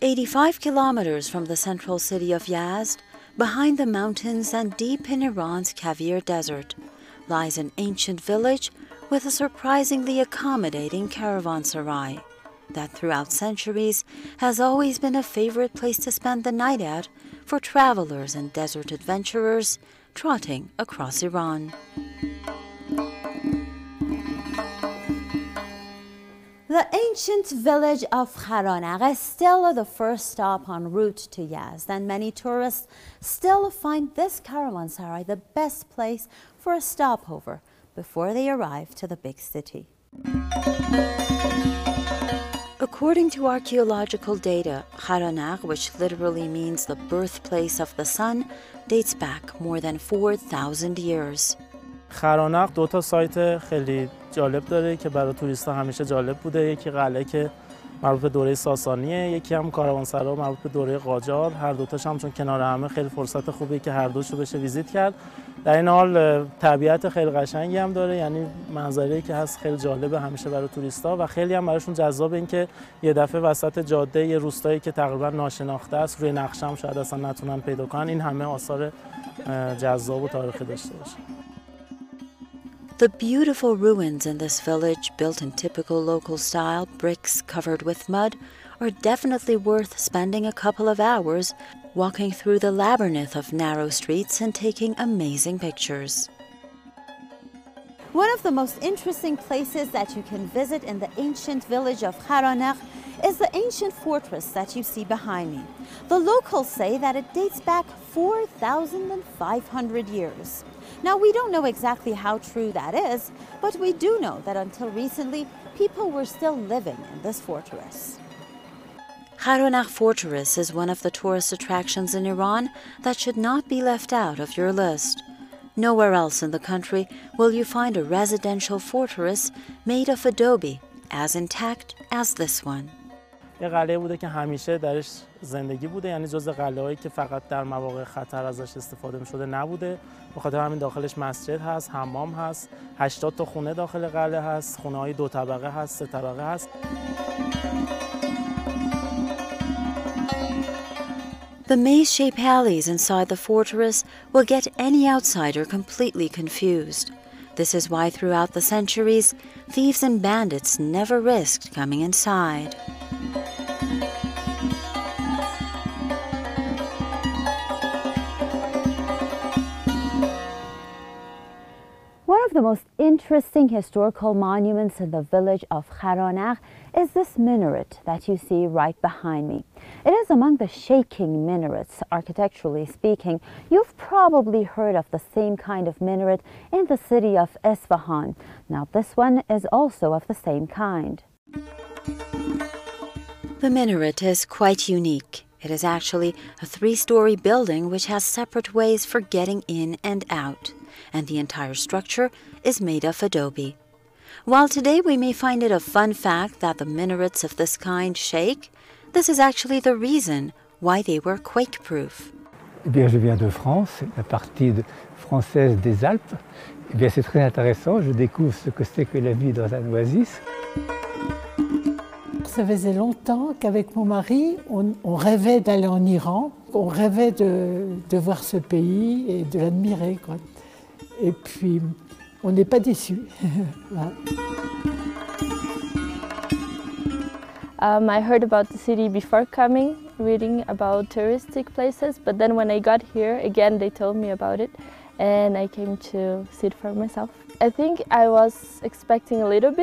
85 kilometers from the central city of Yazd, behind the mountains and deep in Iran's Kavir Desert, lies an ancient village with a surprisingly accommodating caravanserai that throughout centuries has always been a favorite place to spend the night at for travelers and desert adventurers trotting across Iran. The ancient village of Kharanaq is still the first stop en route to Yazd, and many tourists still find this caravanserai the best place for a stopover before they arrive to the big city. According to archaeological data, Kharanaq, which literally means the birthplace of the sun, dates back more than 4,000 years. خرانق دو تا سایت خیلی جالب داره که برای توریست‌ها همیشه جالب بوده. یکی قلعه که مربوط به دوره ساسانیه، یکی هم کاروانسرا مربوط به دوره قاجار. هر دو تاش هم چون کنار همه خیلی فرصت خوبیه که هر دوشو بشه ویزیت کرد. در این حال طبیعت خیلی قشنگی هم داره، یعنی منظره‌ای که هست خیلی جالبه همیشه برای توریست‌ها و خیلی هم براشون جذابه این که یه دفعه وسط جاده یه روستایی که تقریبا ناشناخته است، روی نقشه هم شاید اصلا نتونن پیدا کنن، این همه آثار جذاب و تاریخی داشته باشه. The beautiful ruins in this village, built in typical local style, bricks covered with mud, are definitely worth spending a couple of hours walking through the labyrinth of narrow streets and taking amazing pictures. One of the most interesting places that you can visit in the ancient village of Kharanaq is the ancient fortress that you see behind me. The locals say that it dates back 4,500 years. Now, we don't know exactly how true that is, but we do know that until recently, people were still living in this fortress. Kharanaq Fortress is one of the tourist attractions in Iran that should not be left out of your list. Nowhere else in the country will you find a residential fortress made of adobe as intact as this one. یه قلعه بوده که همیشه درش زندگی بوده، یعنی جزء قلعه‌هایی که فقط در مواقع خطر ازش استفاده می‌شده نبوده. به خاطر همین داخلش مسجد هست، حمام هست، 80 تا خونه داخل قلعه هست، خونه‌های 2 طبقه هست، 3 طبقه هست. The maze-shaped alleys inside the fortress will get any outsider completely confused. This is why throughout the centuries, thieves and bandits never risked coming inside. One of the most interesting historical monuments in the village of Kharanaq is this minaret that you see right behind me. It is among the shaking minarets, architecturally speaking. You've probably heard of the same kind of minaret in the city of Isfahan. Now, this one is also of the same kind. The minaret is quite unique. It is actually a 3-story building which has separate ways for getting in and out, and the entire structure is made of adobe. While today we may find it a fun fact that the minarets of this kind shake, this is actually the reason why they were quake-proof. Eh bien, je viens de France, la partie française des Alpes. Eh bien, c'est très intéressant, je découvre ce que c'est que la vie dans un oasis. Ça faisait longtemps qu'avec mon mari, on rêvait d'aller en Iran, on rêvait de voir ce pays et de l'admirer, quoi. Et puis, on n'est pas déçus. I heard about the city before coming, reading about touristic places, but then when I got here, again, they told me about it, and I came to see it for myself. I think I was expecting a little bit.